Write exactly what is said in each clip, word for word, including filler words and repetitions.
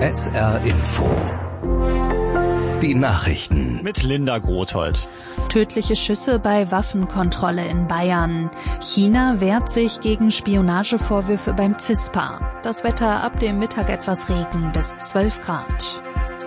S R Info. Die Nachrichten. Mit Linda Grothold. Tödliche Schüsse bei Waffenkontrolle in Bayern. China wehrt sich gegen Spionagevorwürfe beim CISPA. Das Wetter ab dem Mittag etwas Regen bis zwölf Grad.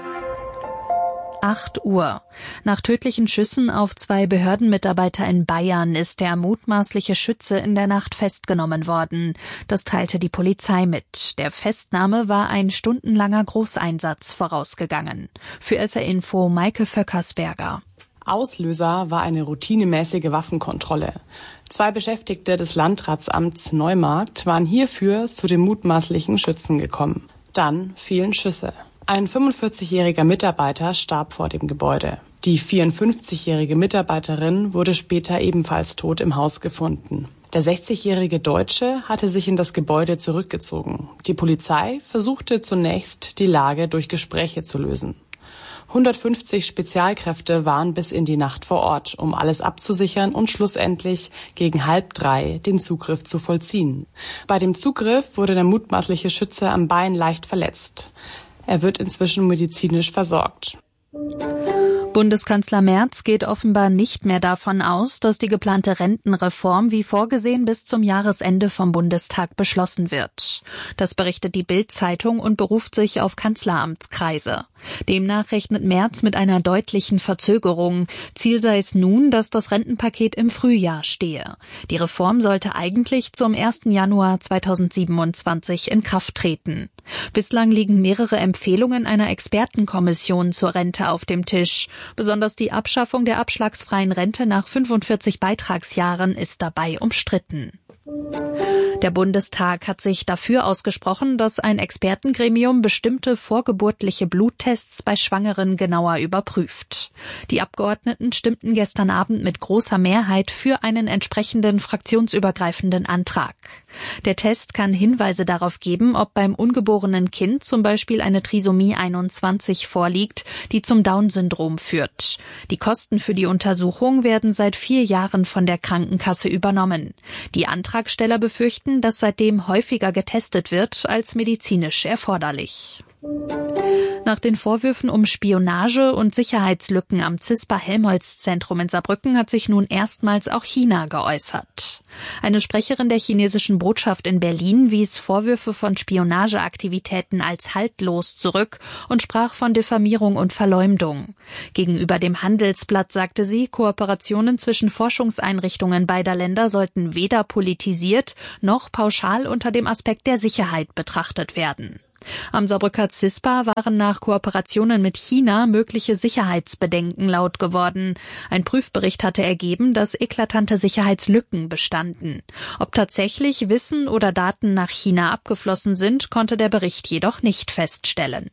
acht Uhr. Nach tödlichen Schüssen auf zwei Behördenmitarbeiter in Bayern ist der mutmaßliche Schütze in der Nacht festgenommen worden. Das teilte die Polizei mit. Der Festnahme war ein stundenlanger Großeinsatz vorausgegangen. Für S R Info Maike Vöckersberger. Auslöser war eine routinemäßige Waffenkontrolle. Zwei Beschäftigte des Landratsamts Neumarkt waren hierfür zu dem mutmaßlichen Schützen gekommen. Dann fielen Schüsse. Ein fünfundvierzigjähriger Mitarbeiter starb vor dem Gebäude. Die vierundfünfzigjährige Mitarbeiterin wurde später ebenfalls tot im Haus gefunden. Der sechzigjährige Deutsche hatte sich in das Gebäude zurückgezogen. Die Polizei versuchte zunächst, die Lage durch Gespräche zu lösen. hundertfünfzig Spezialkräfte waren bis in die Nacht vor Ort, um alles abzusichern und schlussendlich gegen halb drei den Zugriff zu vollziehen. Bei dem Zugriff wurde der mutmaßliche Schütze am Bein leicht verletzt. Er wird inzwischen medizinisch versorgt. Bundeskanzler Merz geht offenbar nicht mehr davon aus, dass die geplante Rentenreform wie vorgesehen bis zum Jahresende vom Bundestag beschlossen wird. Das berichtet die Bild-Zeitung und beruft sich auf Kanzleramtskreise. Demnach rechnet Merz mit einer deutlichen Verzögerung. Ziel sei es nun, dass das Rentenpaket im Frühjahr stehe. Die Reform sollte eigentlich zum ersten Januar zweitausendsiebenundzwanzig in Kraft treten. Bislang liegen mehrere Empfehlungen einer Expertenkommission zur Rente auf dem Tisch. Besonders die Abschaffung der abschlagsfreien Rente nach fünfundvierzig Beitragsjahren ist dabei umstritten. Der Bundestag hat sich dafür ausgesprochen, dass ein Expertengremium bestimmte vorgeburtliche Bluttests bei Schwangeren genauer überprüft. Die Abgeordneten stimmten gestern Abend mit großer Mehrheit für einen entsprechenden fraktionsübergreifenden Antrag. Der Test kann Hinweise darauf geben, ob beim ungeborenen Kind zum Beispiel eine Trisomie einundzwanzig vorliegt, die zum Down-Syndrom führt. Die Kosten für die Untersuchung werden seit vier Jahren von der Krankenkasse übernommen. Die Antragsteller befürchten, dass seitdem häufiger getestet wird als medizinisch erforderlich. Nach den Vorwürfen um Spionage und Sicherheitslücken am CISPA-Helmholtz-Zentrum in Saarbrücken hat sich nun erstmals auch China geäußert. Eine Sprecherin der chinesischen Botschaft in Berlin wies Vorwürfe von Spionageaktivitäten als haltlos zurück und sprach von Diffamierung und Verleumdung. Gegenüber dem Handelsblatt sagte sie, Kooperationen zwischen Forschungseinrichtungen beider Länder sollten weder politisiert noch pauschal unter dem Aspekt der Sicherheit betrachtet werden. Am Saarbrücker CISPA waren nach Kooperationen mit China mögliche Sicherheitsbedenken laut geworden. Ein Prüfbericht hatte ergeben, dass eklatante Sicherheitslücken bestanden. Ob tatsächlich Wissen oder Daten nach China abgeflossen sind, konnte der Bericht jedoch nicht feststellen.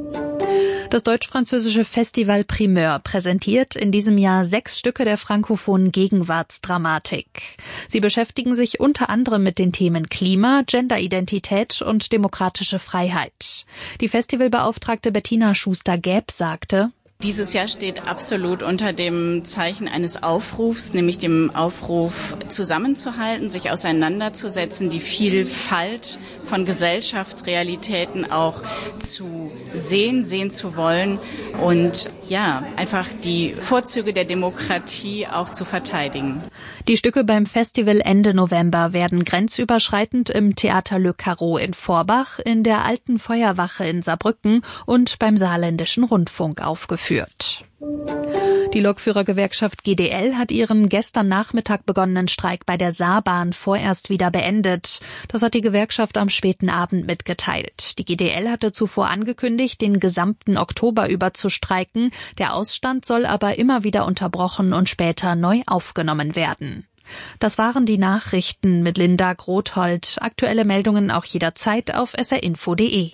Das deutsch-französische Festival Primeur präsentiert in diesem Jahr sechs Stücke der frankophonen Gegenwartsdramatik. Sie beschäftigen sich unter anderem mit den Themen Klima, Genderidentität und demokratische Freiheit. Die Festivalbeauftragte Bettina Schuster-Gäb sagte: Dieses Jahr steht absolut unter dem Zeichen eines Aufrufs, nämlich dem Aufruf, zusammenzuhalten, sich auseinanderzusetzen, die Vielfalt von Gesellschaftsrealitäten auch zu sehen, sehen zu wollen und ja, einfach die Vorzüge der Demokratie auch zu verteidigen. Die Stücke beim Festival Ende November werden grenzüberschreitend im Theater Le Carreau in Forbach, in der Alten Feuerwache in Saarbrücken und beim Saarländischen Rundfunk aufgeführt. Die Lokführergewerkschaft G D L hat ihren gestern Nachmittag begonnenen Streik bei der Saarbahn vorerst wieder beendet. Das hat die Gewerkschaft am späten Abend mitgeteilt. Die G D L hatte zuvor angekündigt, den gesamten Oktober über zu streiken. Der Ausstand soll aber immer wieder unterbrochen und später neu aufgenommen werden. Das waren die Nachrichten mit Linda Grothold. Aktuelle Meldungen auch jederzeit auf s r info punkt d e.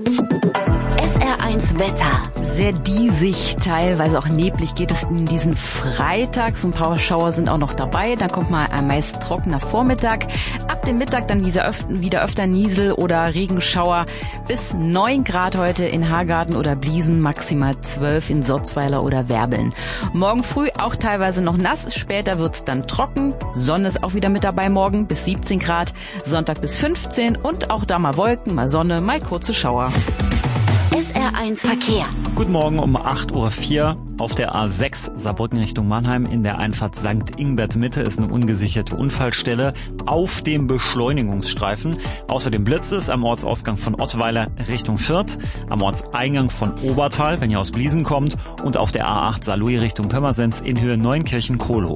S R eins Wetter. Sehr diesig, teilweise auch neblig geht es in diesen Freitag. So ein paar Schauer sind auch noch dabei. Dann kommt mal ein meist trockener Vormittag. Ab dem Mittag dann wieder öfter, wieder öfter Niesel- oder Regenschauer. Bis neun Grad heute in Hagarten oder Bliesen, maximal zwölf in Sotzweiler oder Werbeln. Morgen früh auch teilweise noch nass. Später wird's dann trocken. Sonne ist auch wieder mit dabei morgen bis siebzehn Grad. Sonntag bis fünfzehn und auch da mal Wolken, mal Sonne, mal kurze Schauer. S R eins Verkehr. Guten Morgen um acht Uhr vier auf der A sechs Saarbrücken Richtung Mannheim. In der Einfahrt Sankt Ingbert Mitte ist eine ungesicherte Unfallstelle auf dem Beschleunigungsstreifen. Außerdem blitzt es am Ortsausgang von Ottweiler Richtung Fürth, am Ortseingang von Obertal, wenn ihr aus Bliesen kommt, und auf der A acht Saarlouis Richtung Pirmasens in Höhe Neunkirchen-Kohlhof.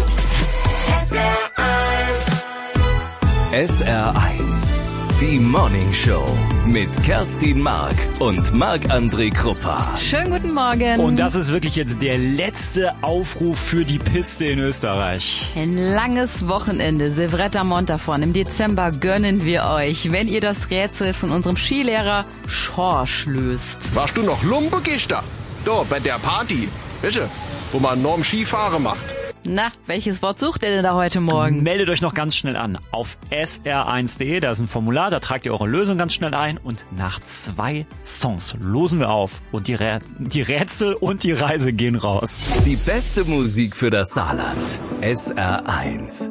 S R eins. Die Morning Show mit Kerstin Mark und Marc-André Kruppa. Schönen guten Morgen. Und das ist wirklich jetzt der letzte Aufruf für die Piste in Österreich. Ein langes Wochenende, Silvretta Montafon. Im Dezember gönnen wir euch, wenn ihr das Rätsel von unserem Skilehrer Schorsch löst. Warst du noch Lumpe gestern? Da, bei der Party. Bitte, wo man Norm Skifahren macht. Na, welches Wort sucht ihr denn da heute Morgen? Meldet euch noch ganz schnell an auf S R eins Punkt de, da ist ein Formular, da tragt ihr eure Lösung ganz schnell ein und nach zwei Songs losen wir auf und die, Rä- die Rätsel und die Reise gehen raus. Die beste Musik für das Saarland. S R eins.